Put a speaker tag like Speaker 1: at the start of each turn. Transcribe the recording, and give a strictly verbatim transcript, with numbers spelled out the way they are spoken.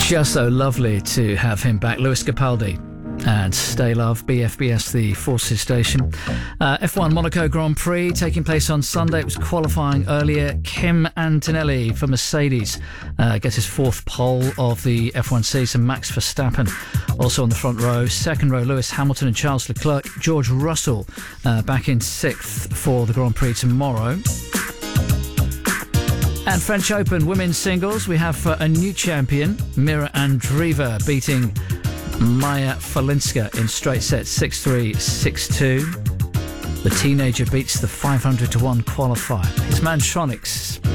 Speaker 1: Just so lovely to have him back. Lewis Capaldi and Stay Love, B F B S, the Forces station. Uh, F one Monaco Grand Prix taking place on Sunday. It was qualifying earlier. Kim Antonelli for Mercedes uh, gets his fourth pole of the F one season. Max Verstappen also on the front row. Second row, Lewis Hamilton and Charles Leclerc. George Russell uh, back in sixth for the Grand Prix tomorrow. And French Open women's singles, we have uh, a new champion, Mira Andreeva, beating Maya Falinska in straight sets, six three, six two. The teenager beats the five hundred to one qualifier. It's Mantronics.